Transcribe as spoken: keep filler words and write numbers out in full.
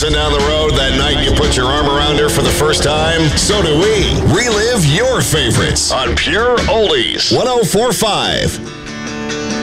dancing down the road that night you put your arm around her for the first time? So do we. Relive your favorites on Pure Oldies. one oh four point five